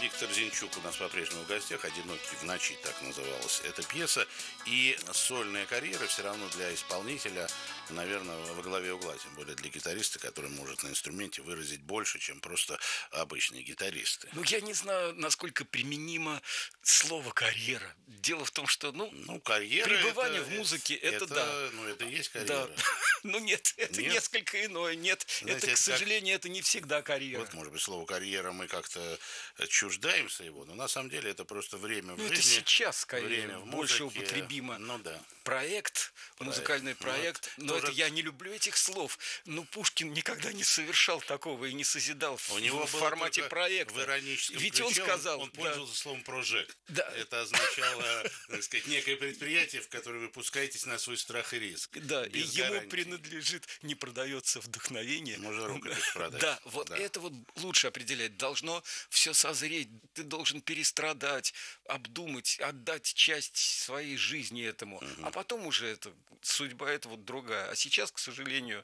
Виктор Зинчук у нас по-прежнему в гостях. «Одинокий в ночи» так называлась эта пьеса. И сольная карьера все равно для исполнителя, наверное, во главе угла. Тем более для гитариста, который может на инструменте выразить больше, чем просто обычные гитаристы. Ну, я не знаю, насколько применимо слово «карьера». Дело в том, что, карьера пребывание в музыке – это да. Это и есть карьера. Да. Ну, нет, это Нет? несколько иное. Нет, Знаете, это, к сожалению, это не всегда карьера. Вот, может быть, слово «карьера» мы как-то чуждаемся его, но на самом деле это просто время в жизни. Это сейчас, скорее, время в больше музыке. употребимо. Ну да. Проект, музыкальный проект, но тоже... это я не люблю этих слов. Пушкин никогда не совершал такого и не созидал в формате проекта. В ироническом Ведь ключе он сказал, он пользовался словом «прожект». Да. Это означало, так сказать, некое предприятие, в которое вы пускаетесь на свой страх и риск. Да, и ему гарантии. принадлежит, не продается вдохновение. Можно рукопись продать. Да, это вот лучше определять. Должно все созреть. Ты должен перестрадать, обдумать, отдать часть своей жизни этому. А потом уже судьба это вот другая. А сейчас, к сожалению,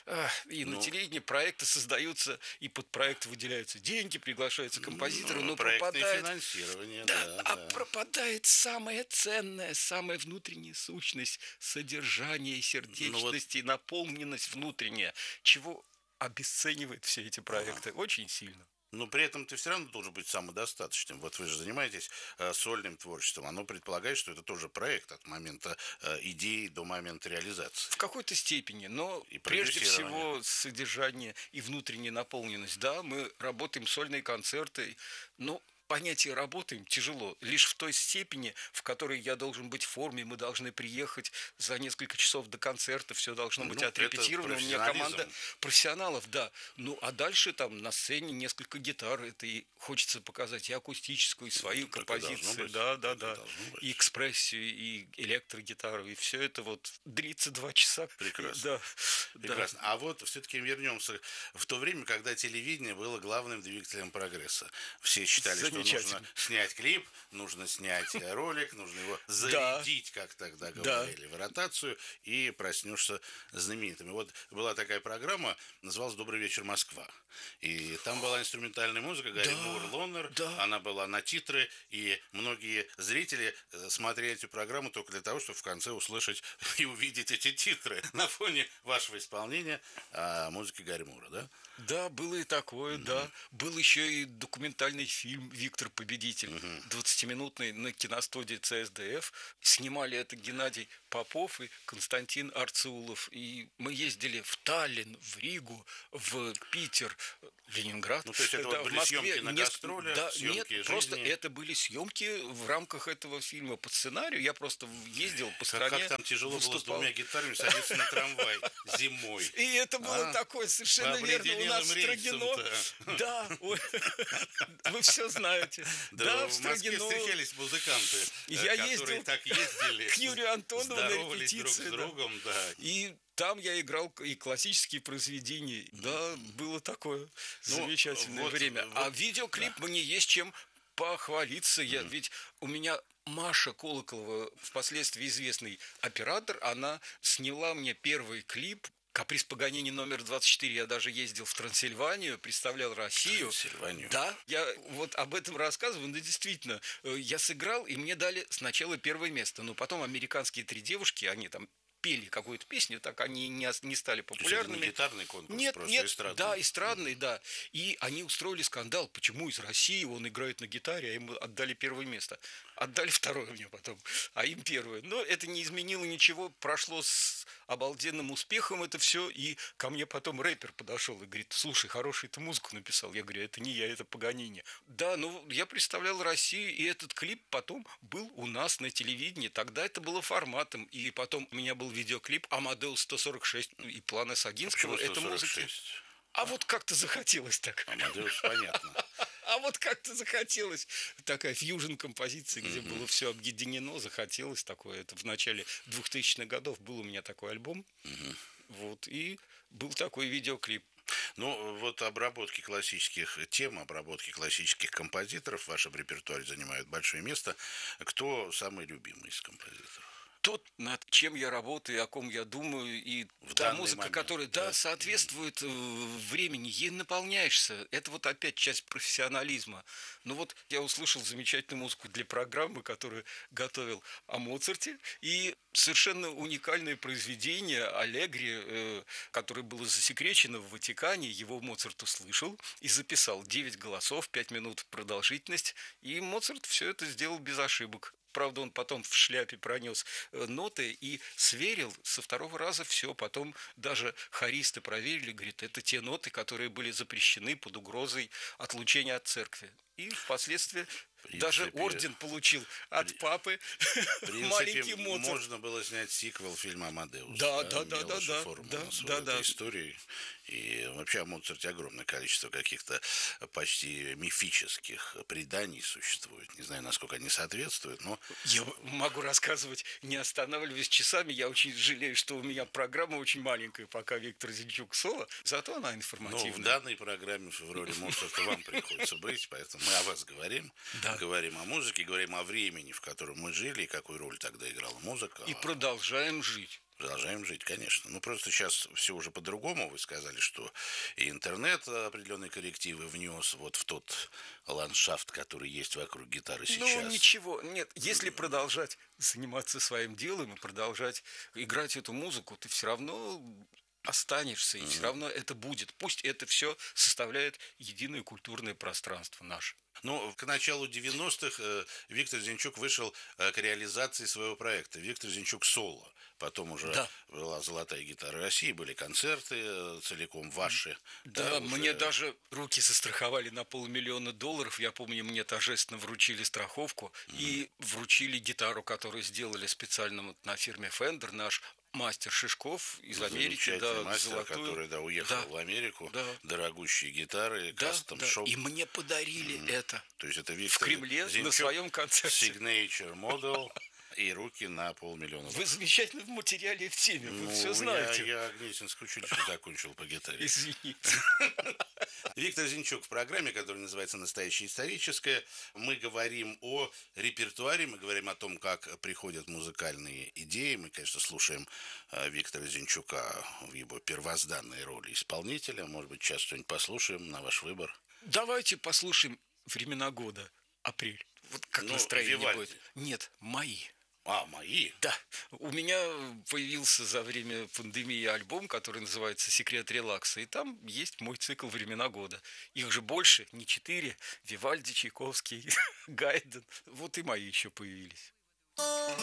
и на телевидении проекты создаются, и под проект выделяются деньги, приглашаются композиторы, но пропадает финансирование, пропадает самая ценная, самая внутренняя сущность, содержание, сердечность и наполненность внутренняя, чего обесценивает все эти проекты очень сильно. Но при этом ты все равно должен быть самодостаточным. Вот вы же занимаетесь сольным творчеством. Оно предполагает, что это тоже проект от момента идеи до момента реализации. В какой-то степени, но и прежде всего содержание и внутренняя наполненность. Да, мы работаем сольные концерты, но понятие «работаем» тяжело. Лишь в той степени, в которой я должен быть в форме, мы должны приехать за несколько часов до концерта, все должно быть отрепетировано. У меня команда профессионалов, да. А дальше там на сцене несколько гитар, это и хочется показать и акустическую, и свою композицию, да. И экспрессию, и электрогитару, и все это длится 2 часа. Прекрасно. Прекрасно. А вот все-таки вернемся в то время, когда телевидение было главным двигателем прогресса. Все считали, что нужно снять клип, нужно снять ролик, нужно его зарядить, как тогда говорили, в ротацию, и проснешься знаменитым. И вот была такая программа, называлась «Добрый вечер, Москва». И там была инструментальная музыка, Гарри Мур, Лоннер, она была на титры, и многие зрители смотрели эту программу только для того, чтобы в конце услышать и увидеть эти титры на фоне вашего исполнения музыки Гарри Мура, да? Да, было и такое, да. Был еще и документальный фильм «Виктор Победитель», 20-минутный на киностудии ЦСДФ. Снимали это Геннадий Попов и Константин Арцеулов. И мы ездили в Таллин, в Ригу, в Питер, Ленинград. То есть это были съемки на гастролях, съемки жизни? Просто это были съемки в рамках этого фильма по сценарию. Я просто ездил по стране. Как там тяжело было с 2 гитарами садиться на трамвай зимой. И это было такое, совершенно верно. У нас в Строгино. Да, вы все знаете. Да, в Москве встречались музыканты, которые так ездили, к Юрию Антонову на репетиции. Друг с другом, да. И там я играл и классические произведения. Да, было такое замечательное время. А видеоклип мне есть чем похвалиться. Ведь у меня Маша Колоколова, впоследствии известный оператор, она сняла мне первый клип «Каприз Паганини номер 24». Я даже ездил в Трансильванию, представлял Россию. Трансильванию. Да, я об этом рассказываю, но действительно, я сыграл, и мне дали сначала первое место, но потом американские 3 девушки, они там пели какую-то песню, так они не стали популярными. Это не гитарный конкурс, нет, эстрадный. Да, эстрадный, да. И они устроили скандал, почему из России он играет на гитаре, а ему отдали первое место. Отдали второе мне потом, а им первое. Но это не изменило ничего, прошло с обалденным успехом это все, и ко мне потом рэпер подошел и говорит: слушай, хорошую ты музыку написал. Я говорю: это не я, это Паганини. Да, я представлял Россию, и этот клип потом был у нас на телевидении. Тогда это было форматом, и потом у меня был видеоклип «Амадеус 146» и «Планы Сагинского». Это музыка. А вот как-то захотелось так. Амадеус, понятно. А вот как-то захотелось. Такая фьюжн-композиция, где было все объединено, захотелось такое. Это в начале 2000-х годов был у меня такой альбом. И был такой видеоклип. Обработки классических тем, обработки классических композиторов в вашем репертуаре занимают большое место. Кто самый любимый из композиторов? тот, над чем я работаю, о ком я думаю, и та музыка, момент, которая, соответствует времени, ей наполняешься. Это вот опять часть профессионализма. Ну вот я услышал замечательную музыку для программы, которую готовил о Моцарте, и совершенно уникальное произведение «Аллегри», которое было засекречено в Ватикане, его Моцарт услышал и записал 9 голосов, 5 минут продолжительность, и Моцарт все это сделал без ошибок. Правда, он потом в шляпе пронес ноты и сверил со второго раза все. Потом даже хористы проверили, говорит, это те ноты, которые были запрещены под угрозой отлучения от церкви. И впоследствии даже орден получил от папы маленький Моцарт. Можно было снять сиквел фильма «Амадеус». Да. Истории. И вообще о Моцарте огромное количество каких-то почти мифических преданий существует. Не знаю, насколько они соответствуют, но... Я могу рассказывать, не останавливаясь часами. Я очень жалею, что у меня программа очень маленькая, пока Виктор Зинчук соло. Зато она информативная. Ну, в данной программе в роли Моцарта вам приходится быть, поэтому мы о вас говорим. Да. Говорим о музыке, говорим о времени, в котором мы жили, и какую роль тогда играла музыка. И продолжаем жить. Продолжаем жить, конечно. Ну, просто сейчас все уже по-другому. Вы сказали, что и интернет определенные коррективы внес вот в тот ландшафт, который есть вокруг гитары сейчас. Ну, ничего. Нет, если продолжать заниматься своим делом и продолжать играть эту музыку, ты все равно останешься, и все равно это будет. Пусть это все составляет единое культурное пространство наше. Ну, к началу 90-х Виктор Зинчук вышел к реализации своего проекта. Виктор Зинчук соло. Потом уже была «Золотая гитара России», были концерты целиком ваши. Да, мне даже руки застраховали на $500 000. Я помню, мне торжественно вручили страховку и вручили гитару, которую сделали специально на фирме Fender, наш мастер Шишков из Америки, мастер, золотую, который уехал в Америку, дорогущие гитары, кастом-шоп. И мне подарили это. То есть это Виктор в Кремле Зинчук, на своем концерте. Signature Model. И руки на $500 000. Вы замечательно в материале и в теме, вы все знаете. Я Гнесинское училище закончил по гитаре. Извините. Виктор Зинчук в программе, которая называется «Настоящее историческое». Мы говорим о репертуаре, мы говорим о том, как приходят музыкальные идеи. Мы, конечно, слушаем Виктора Зинчука в его первозданной роли исполнителя. Может быть, сейчас что-нибудь послушаем на ваш выбор. Давайте послушаем «Времена года», апрель. Вот как настроение будет. Нет, мои. Мои? Да. У меня появился за время пандемии альбом, который называется «Секрет релакса». И там есть мой цикл «Времена года». Их же больше, не 4. Вивальди, Чайковский, Гайден. Вот и мои еще появились.